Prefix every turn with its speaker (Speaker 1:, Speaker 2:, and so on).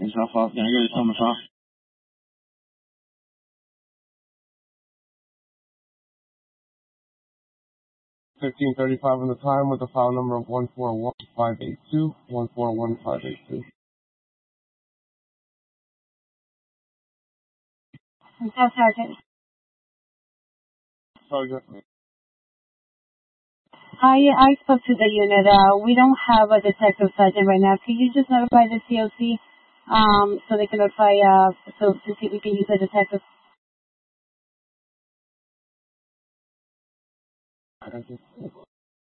Speaker 1: yourself up. Can I get a summons off?
Speaker 2: 15:35 on the time with a file number of 141582, 141582.
Speaker 3: Sergeant.
Speaker 2: Sergeant.
Speaker 3: I spoke to the unit. We don't have a detective sergeant right now. Can you just notify the COC so they can notify so to see if we can use a detective?
Speaker 2: Thank you.